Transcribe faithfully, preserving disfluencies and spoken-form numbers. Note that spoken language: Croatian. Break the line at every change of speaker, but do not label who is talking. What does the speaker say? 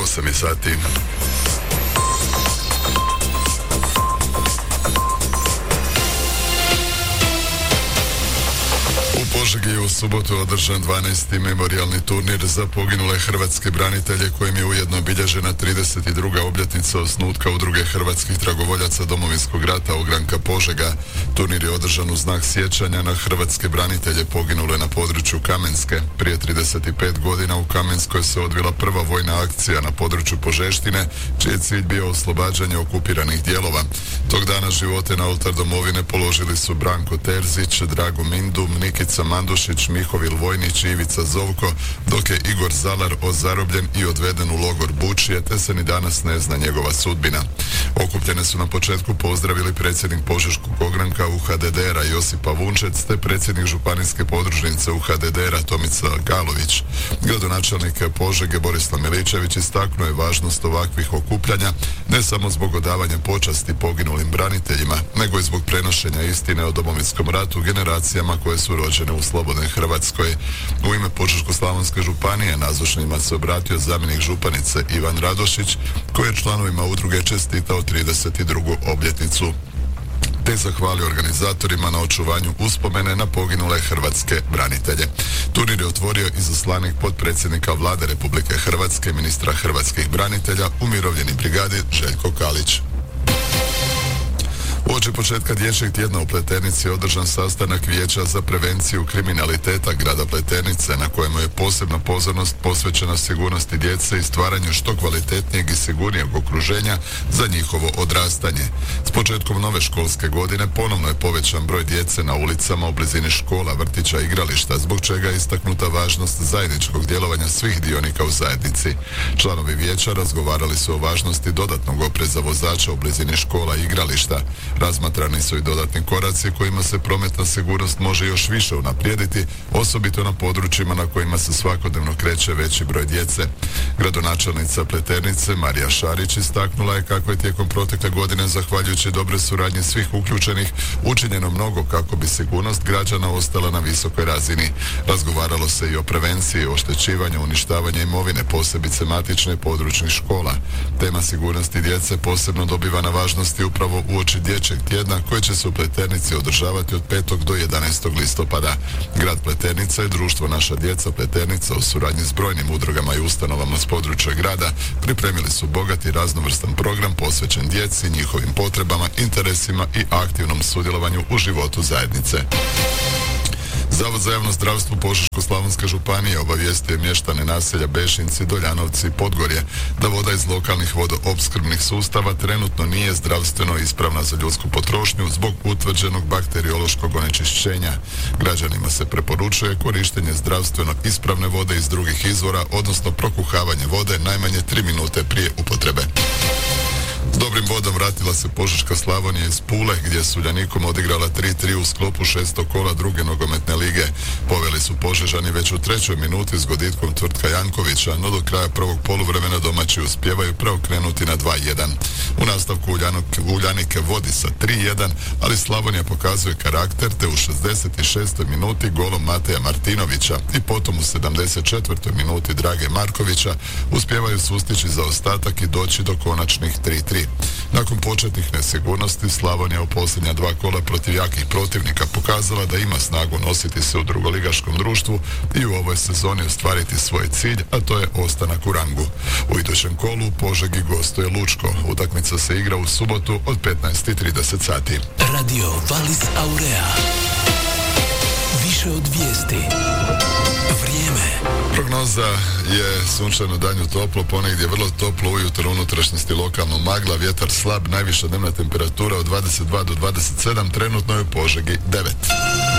osam je sati. U Požegi je u subotu održan dvanaesti memorijalni turnir za poginule hrvatske branitelje, kojim je ujedno obilježena trideset druga obljetnica osnutka Udruge hrvatskih dragovoljaca Domovinskog rata Ogranka Požega. Turnir je održan u znak sjećanja na hrvatske branitelje poginule na području Kamenske. Prije trideset pet godina u Kamenskoj se odvila prva vojna akcija na području Požeštine, čiji je cilj bio oslobađanje okupiranih dijelova. Tog dana živote na oltar domovine položili su Branko Terzić, Drago Mindum, Nikica Mandušić, Mihovil Vojnić i Ivica Zovko, dok je Igor Zalar ozarobljen i odveden u logor Bučije, te se ni danas ne zna njegova sudbina. Okupljene su na početku pozdravili predsjednik Požeškog ogranka U H D D R-a Josipa Vunčec, te predsjednik županijske podružnice U H D D R-a Tomica Galović. Gradonačelnik Požege Borislav Miličević istaknuo je važnost ovakvih okupljanja, ne samo zbog odavanja počasti poginulim braniteljima, nego i zbog prenošenja istine o Domovinskom ratu generacijama koje su rođene u slobodnoj Hrvatskoj. U ime Požeško-slavonske županije nazočnima se obratio zamjenik županice Ivan Radošić, koji je članovima udruge čestitao trideset drugu obljetnicu, te zahvalio organizatorima na očuvanju uspomene na poginule hrvatske branitelje. Turnir je otvorio izaslanik potpredsjednika Vlade Republike Hrvatske, ministra hrvatskih branitelja, umirovljeni brigadi Željko Kalić. Uoči početka dječjeg tjedna u Pleternici je održan sastanak Vijeća za prevenciju kriminaliteta grada Pleternice, na kojemu je posebna pozornost posvećena sigurnosti djece i stvaranju što kvalitetnijeg i sigurnijeg okruženja za njihovo odrastanje. S početkom nove školske godine ponovno je povećan broj djece na ulicama u blizini škola, vrtića i igrališta, zbog čega je istaknuta važnost zajedničkog djelovanja svih dionika u zajednici. Članovi vijeća razgovarali su o važnosti dodatnog opreza vozača u blizini škola i igrališta. Razmatrani su i dodatni koraci kojima se prometna sigurnost može još više unaprijediti, osobito na područjima na kojima se svakodnevno kreće veći broj djece. Gradonačelnica Pleternice Marija Šarić istaknula je kako je tijekom protekle godine, zahvaljujući dobre suradnje svih uključenih, učinjeno mnogo kako bi sigurnost građana ostala na visokoj razini. Razgovaralo se i o prevenciji, oštećivanju, uništavanja imovine, posebice matične područnih škola. Tema sigurnosti djece posebno dobiva na važnosti upravo uoči dječjeg tjedna koji će se u Pleternici održavati od petog do jedanaestog listopada. Grad Pleternica i društvo Naša djeca Pleternica u suradnji s brojnim udrugama i ustanovama s područja grada pripremili su bogat i raznovrstan program posvećen djeci, njihovim potrebama, interesima i aktivnom sudjelovanju u životu zajednice. Zavod za javno zdravstvo Požeško-slavonske županije obavijestio je mještane naselja Bešinci, Doljanovci i Podgorje da voda iz lokalnih vodoopskrbnih sustava trenutno nije zdravstveno ispravna za ljudsku potrošnju zbog utvrđenog bakteriološkog onečišćenja. Građanima se preporučuje korištenje zdravstveno ispravne vode iz drugih izvora, odnosno prokuhavanje vode najmanje tri minute prije upotrebe. S dobrim vodom vratila se Požeška Slavonija iz Pule, gdje su Uljanikom odigrala tri tri u sklopu šestog kola druge nogometne lige. Poveli su Požežani već u trećoj minuti s goditkom Tvrtka Jankovića, no do kraja prvog poluvremena domaći uspijevaju preokrenuti na dva jedan. U nastavku Uljanok, Uljanik vodi sa tri jedan, ali Slavonija pokazuje karakter, te u šezdeset šestoj minuti golom Mateja Martinovića i potom u sedamdeset četvrtoj minuti Drage Markovića uspijevaju sustići zaostatak i doći do konačnih tri tri. Nakon početnih nesigurnosti, Slavonija u posljednja dva kola protiv jakih protivnika pokazala da ima snagu nositi se u drugoligaškom društvu i u ovoj sezoni ostvariti svoj cilj, a to je ostanak u rangu. U idućem kolu u Požegi gostuje Lučko. Utakmica se igra u subotu od petnaest i trideset sati.
Radio Valis Aurea. Više od vijesti. Vrijeme.
Prognoza je sunčano, danju toplo, ponegdje vrlo toplo, ujutro unutrašnjosti lokalno magla, vjetar slab, najviša dnevna temperatura od dvadeset dva do dvadeset sedam, trenutno je u Požegi devet.